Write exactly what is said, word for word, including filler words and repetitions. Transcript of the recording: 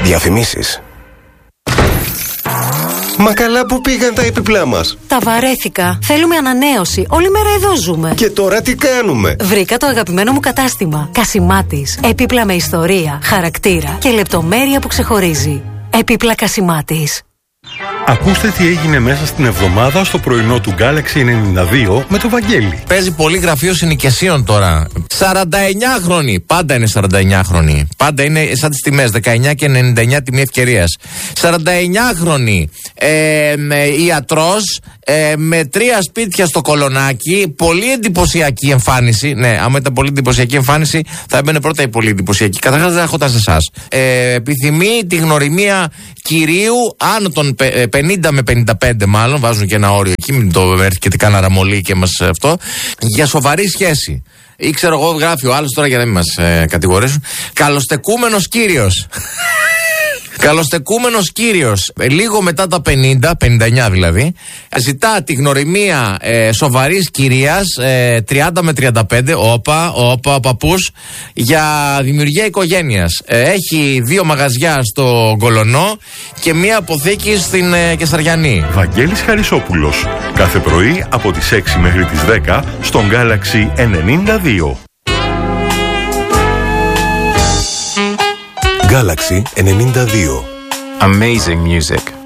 Διαφημίσεις. Μα καλά που πήγαν τα έπιπλά μας. Τα βαρέθηκα. Θέλουμε ανανέωση. Όλη μέρα εδώ ζούμε. Και τώρα τι κάνουμε? Βρήκα το αγαπημένο μου κατάστημα. Κασιμάτης. Έπιπλα με ιστορία, χαρακτήρα και λεπτομέρεια που ξεχωρίζει. Έπιπλα Κασιμάτης. Ακούστε τι έγινε μέσα στην εβδομάδα στο πρωινό του Galaxy ενενήντα δύο με το Βαγγέλη. Παίζει πολύ γραφείο συνοικιασίων τώρα. σαρανταεννιάχρονοι. Πάντα είναι σαρανταεννιάχρονοι. Πάντα είναι σαν τις τιμές. δεκαεννιά και ενενήντα εννιά τιμή ευκαιρίας. σαρανταεννιάχρονοι ε, ιατρός ε, με τρία σπίτια στο Κολονάκι. Πολύ εντυπωσιακή εμφάνιση. Ναι, άμα ήταν πολύ εντυπωσιακή εμφάνιση, θα έμπαινε πρώτα η πολύ εντυπωσιακή. Καταρχάς δεν έχω τα σε εσάς. Ε, επιθυμεί τη γνωριμία κυρίου άνω των πενήντα με πενήντα πέντε, μάλλον. Βάζουν και ένα όριο εκεί, μην το έρθει και τι κάνα ραμολί και μας αυτό. Για σοβαρή σχέση. Ή ξέρω εγώ, γράφει ο άλλος τώρα για να μην μας ε, κατηγορήσουν. Καλοστεκούμενος κύριος. Καλοστεκούμενος κύριος, λίγο μετά τα πενήντα, πενήντα εννιά δηλαδή, ζητά τη γνωριμία ε, σοβαρής κυρίας, ε, τριάντα με τριάντα πέντε, όπα, όπα, ο παππούς, για δημιουργία οικογένειας. Ε, έχει δύο μαγαζιά στο Κολονό και μία αποθήκη στην ε, Κεσαριανή. Βαγγέλης Χαρισόπουλος, κάθε πρωί από τις έξι μέχρι τις δέκα στον Galaxy ενενήντα δύο. Galaxy ενενήντα δύο. Amazing music.